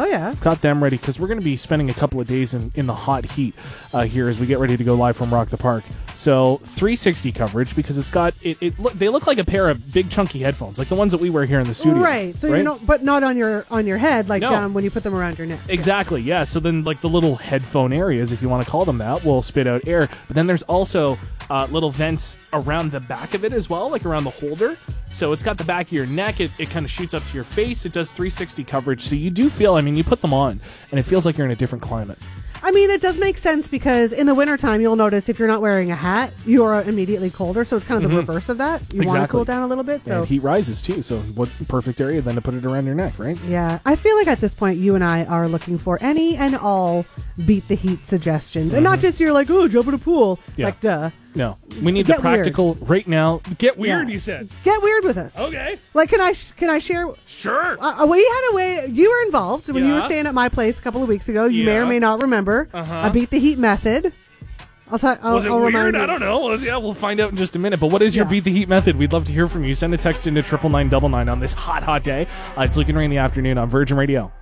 yeah. I've got them ready because we're going to be spending a couple of days in the hot heat here as we get ready to go live from Rock the Park. So 360 coverage because it's got they look like a pair of big chunky headphones, like the ones that we wear here in the studio. Right. So you know, but not on your head, like No. when you put them around your neck. Exactly. Yeah. So then, like the little headphone areas, if you want to call them that, will spit out air. But then there's also little vents around the back of it as well, like around the holder. So it's got the back of your neck. It kind of shoots up to your face. It does 360 coverage. So you do feel, you put them on, and it feels like you're in a different climate. I mean, it does make sense because in the wintertime, you'll notice if you're not wearing a hat, you are immediately colder. So it's kind of the reverse of that. You want to cool down a little bit. So and heat rises too. So what perfect area then to put it around your neck, right? Yeah. I feel like at this point, you and I are looking for any and all beat the heat suggestions. And not just you're like, oh, jump in a pool. Yeah. Like, duh. No, we need the practical right now. Get weird, Yeah. you said. Get weird with us. Okay. Like, can I share? Sure. We had a way. You were involved when you were Yeah. staying at my place a couple of weeks ago. You may or Yeah. may not remember. Uh-huh. A beat the heat method. Was it weird? I don't know. We'll find out in just a minute. But what is your beat the heat method? We'd love to hear from you. Send a text into 99999 on this hot day. It's Luke and Ray in the afternoon on Virgin Radio.